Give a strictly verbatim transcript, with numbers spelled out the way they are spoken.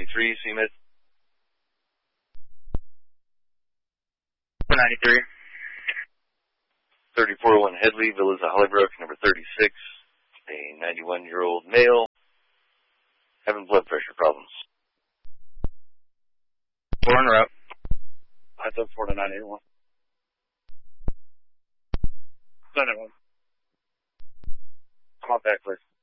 ninety-three, C M I D. ninety-three. thirty-four oh one Headley, Villas of Hollybrook, number thirty-six. A ninety-one-year-old male having blood pressure problems. Four en route. I took four to nine eight one. nine eight one. Come on back, please.